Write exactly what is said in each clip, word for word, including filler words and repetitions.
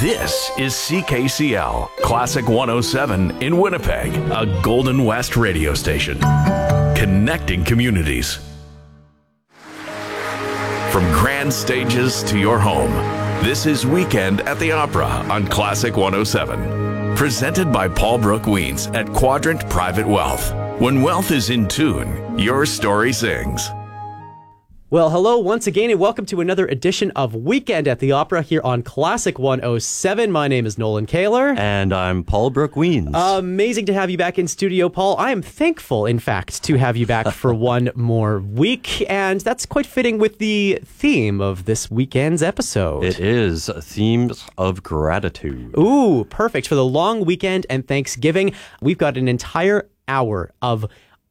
This is C K C L, Classic one oh seven in Winnipeg, a Golden West radio station. Connecting communities. From grand stages to your home, this is Weekend at the Opera on Classic one oh seven. Presented by Paul Brooke Weens at Quadrant Private Wealth. When wealth is in tune, your story sings. Well, hello once again, and welcome to another edition of Weekend at the Opera here on Classic one oh seven. My name is Nolan Kaler. And I'm Paul Brooke Weens. Amazing to have you back in studio, Paul. I am thankful, in fact, to have you back for one more week, and that's quite fitting with the theme of this weekend's episode. It is Themes of Gratitude. Ooh, perfect. For the long weekend and Thanksgiving, we've got an entire hour of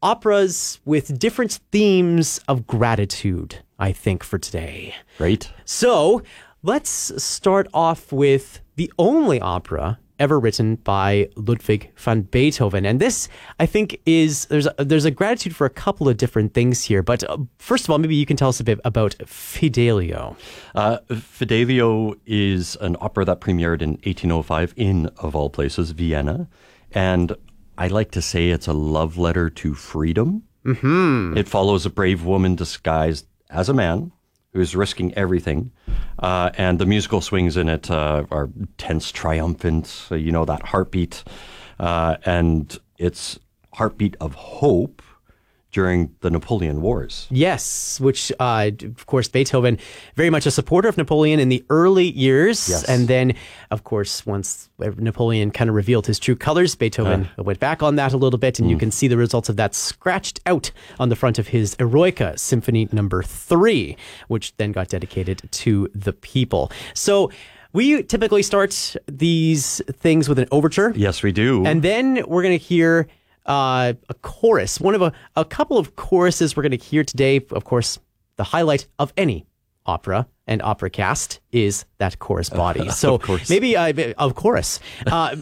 operas with different themes of gratitude, I think, for today. Great. So let's start off with the only opera ever written by Ludwig van Beethoven. And this, I think, is, there's a, there's a gratitude for a couple of different things here. But uh, first of all, maybe you can tell us a bit about Fidelio. Uh, Fidelio is an opera that premiered in eighteen oh five in, of all places, Vienna. And I like to say it's a love letter to freedom. Mm-hmm. It follows a brave woman disguised as a man who is risking everything. Uh, and the musical swings in it uh, are tense, triumphant, uh, you know, that heartbeat. Uh, and it's heartbeat of hope during the Napoleon Wars. Yes, which, uh, of course, Beethoven, very much a supporter of Napoleon in the early years. Yes. And then, of course, once Napoleon kind of revealed his true colors, Beethoven uh. went back on that a little bit, and mm. you can see the results of that scratched out on the front of his Eroica Symphony number three, which then got dedicated to the people. So we typically start these things with an overture. Yes, we do. And then we're going to hear Uh, a chorus, one of a, a couple of choruses we're going to hear today. Of course, the highlight of any opera and opera cast is that chorus body. Uh, so of maybe, uh, of course, uh,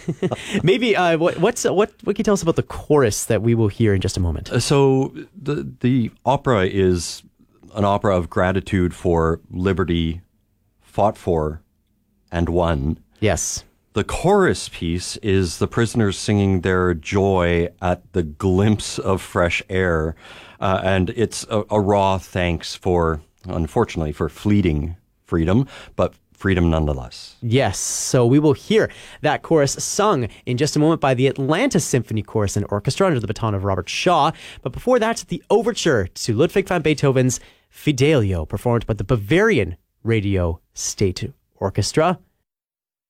maybe uh, what, what's what? What can you tell us about the chorus that we will hear in just a moment? So the the opera is an opera of gratitude for liberty fought for and won. Yes. The chorus piece is the prisoners singing their joy at the glimpse of fresh air. Uh, and it's a, a raw thanks for, unfortunately, for fleeting freedom, but freedom nonetheless. Yes. So we will hear that chorus sung in just a moment by the Atlanta Symphony Chorus and Orchestra under the baton of Robert Shaw. But before that, the overture to Ludwig van Beethoven's Fidelio, performed by the Bavarian Radio State Orchestra.